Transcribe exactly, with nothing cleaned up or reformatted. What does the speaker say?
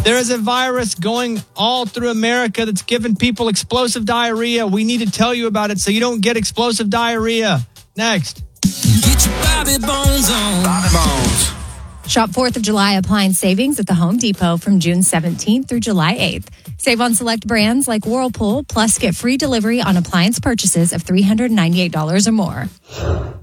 There is a virus going all through America that's giving people explosive diarrhea. We need to tell you about it so you don't get explosive diarrhea. Next. Get your Bobby Bones on. Bobby Bones. Shop fourth of July appliance savings at the Home Depot from June seventeenth through July eighth. Save on select brands like Whirlpool, plus get free delivery on appliance purchases of three hundred ninety-eight dollars or more.